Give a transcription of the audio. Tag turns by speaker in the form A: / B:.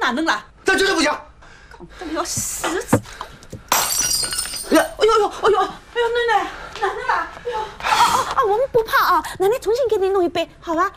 A: 哪能啦？
B: 咱就是不行。
A: 这里要死子！哎呦，奶奶，哪能啦？哎呦，我们不怕啊，奶奶重新给你弄一杯，好吧？